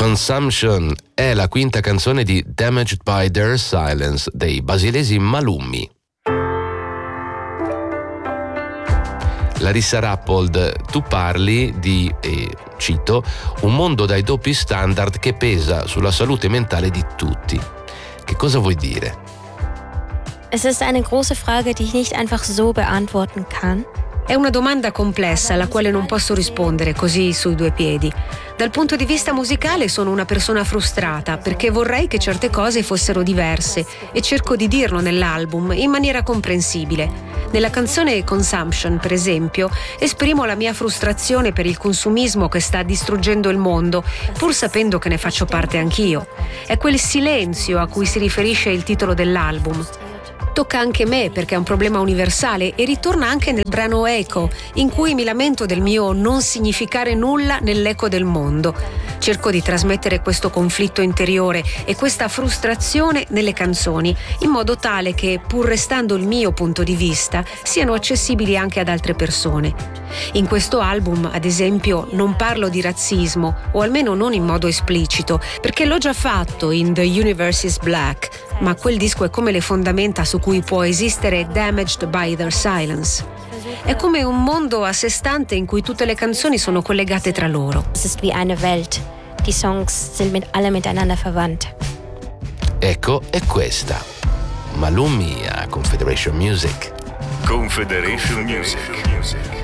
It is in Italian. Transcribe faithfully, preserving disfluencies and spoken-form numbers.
Consumption è la quinta canzone di Damaged by Their Silence dei basilesi Malummi. Larissa Rappold, tu parli di, e cito, un mondo dai doppi standard che pesa sulla salute mentale di tutti. Che cosa vuoi dire? Es ist eine große Frage, die ich nicht einfach so beantworten kann. È una domanda complessa alla quale non posso rispondere così sui due piedi. Dal punto di vista musicale sono una persona frustrata perché vorrei che certe cose fossero diverse e cerco di dirlo nell'album in maniera comprensibile. Nella canzone Consumption, per esempio, esprimo la mia frustrazione per il consumismo che sta distruggendo il mondo, pur sapendo che ne faccio parte anch'io. È quel silenzio a cui si riferisce il titolo dell'album. Tocca anche me perché è un problema universale e ritorna anche nel brano Echo, in cui mi lamento del mio non significare nulla nell'eco del mondo. Cerco di trasmettere questo conflitto interiore e questa frustrazione nelle canzoni, in modo tale che, pur restando il mio punto di vista, siano accessibili anche ad altre persone. In questo album, ad esempio, non parlo di razzismo, o almeno non in modo esplicito, perché l'ho già fatto in The Universe is Black, ma quel disco è come le fondamenta su cui può esistere Damaged by Their Silence. È come un mondo a sé stante in cui tutte le canzoni sono collegate tra loro. Es ist wie eine Welt. Die Songs sind mit alle miteinander verwandt. Ecco, è questa. Malummi a Confederation Music. Confederation Music.